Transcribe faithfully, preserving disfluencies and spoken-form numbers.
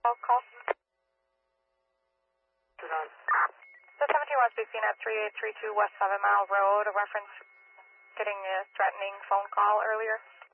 Call, call. The seventeen wants to be seen at three eight three two West Seven Mile Road, a reference getting a threatening phone call earlier.